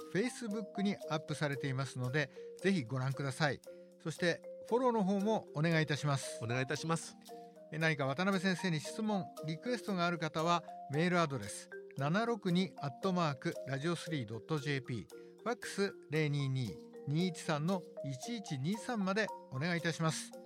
Facebook にアップされていますので、ぜひご覧ください。そしてフォローの方もお願いいたします。 お願いいたします。 何か渡辺先生に質問リクエストがある方はメールアドレス762@radio3.jp、 ファックス 022-213-1123 までお願いいたします。